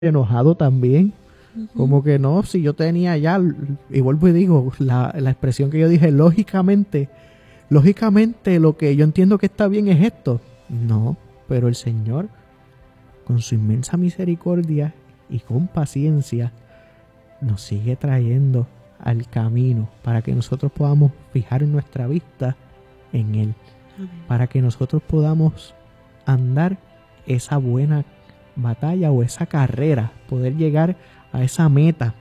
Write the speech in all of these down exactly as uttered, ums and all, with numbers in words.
enojado también. Ujú. Como que no, si yo tenía ya, y vuelvo y digo, la, la expresión que yo dije, lógicamente, lógicamente lo que yo entiendo que está bien es esto. No, pero el Señor, con su inmensa misericordia y con paciencia, nos sigue trayendo al camino para que nosotros podamos fijar nuestra vista en Él, Amén. para que nosotros podamos andar esa buena batalla o esa carrera, poder llegar a esa meta.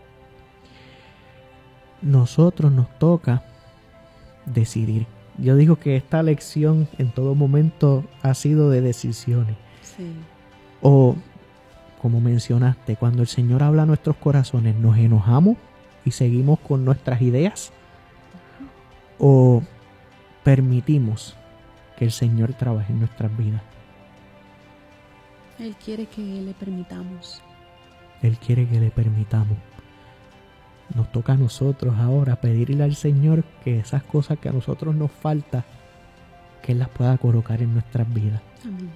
Nosotros nos toca decidir. Yo digo que esta lección en todo momento ha sido de decisiones. Sí. O, como mencionaste, cuando el Señor habla a nuestros corazones, ¿nos enojamos y seguimos con nuestras ideas? ¿O permitimos que el Señor trabaje en nuestras vidas? Él quiere que le permitamos. Él quiere que le permitamos. Nos toca a nosotros ahora pedirle al Señor que esas cosas que a nosotros nos falta, que Él las pueda colocar en nuestras vidas. Amén.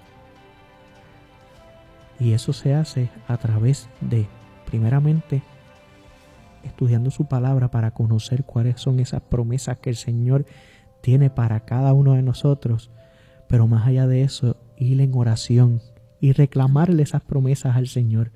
Y eso se hace a través de, primeramente, estudiando su palabra para conocer cuáles son esas promesas que el Señor tiene para cada uno de nosotros. Pero más allá de eso, ir en oración y reclamarle esas promesas al Señor.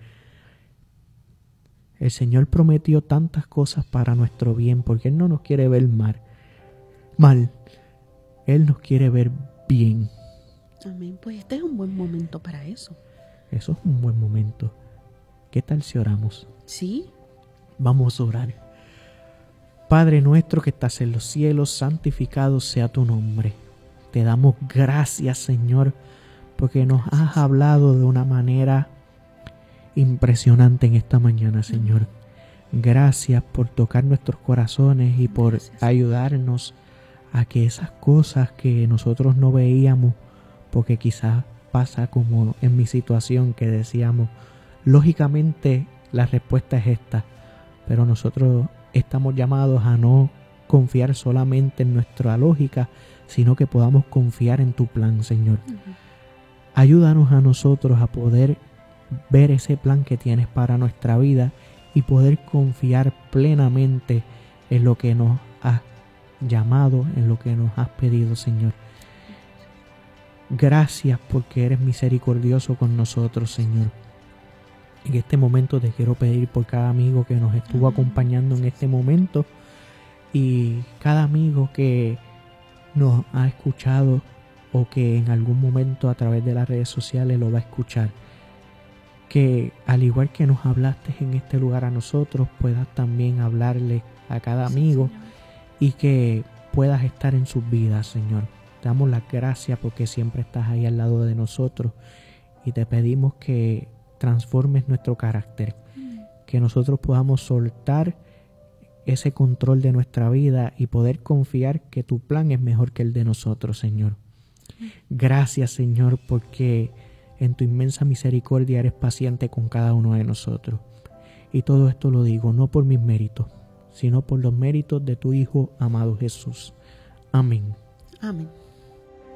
El Señor prometió tantas cosas para nuestro bien, porque Él no nos quiere ver mal. Mal. Él nos quiere ver bien. Amén. Pues este es un buen momento para eso. Eso es un buen momento. ¿Qué tal si oramos? Sí. Vamos a orar. Padre nuestro que estás en los cielos, santificado sea tu nombre. Te damos gracias, Señor, porque nos has hablado de una manera impresionante en esta mañana, Señor. Gracias por tocar nuestros corazones y por Gracias. ayudarnos a que esas cosas que nosotros no veíamos, porque quizás pasa como en mi situación que decíamos, lógicamente la respuesta es esta, pero nosotros estamos llamados a no confiar solamente en nuestra lógica, sino que podamos confiar en tu plan, Señor. Ujú. Ayúdanos a nosotros a poder ver ese plan que tienes para nuestra vida y poder confiar plenamente en lo que nos has llamado, en lo que nos has pedido, Señor. Gracias porque eres misericordioso con nosotros, Señor. En este momento te quiero pedir por cada amigo que nos estuvo acompañando en este momento y cada amigo que nos ha escuchado o que en algún momento a través de las redes sociales lo va a escuchar. Que al igual que nos hablaste en este lugar a nosotros, puedas también hablarle a cada amigo y que puedas estar en sus vidas, Señor. Te damos las gracias porque siempre estás ahí al lado de nosotros y te pedimos que transformes nuestro carácter, que nosotros podamos soltar ese control de nuestra vida y poder confiar que tu plan es mejor que el de nosotros, Señor. Gracias, Señor, porque en tu inmensa misericordia eres paciente con cada uno de nosotros. Y todo esto lo digo no por mis méritos, sino por los méritos de tu Hijo amado Jesús. Amén. Amén.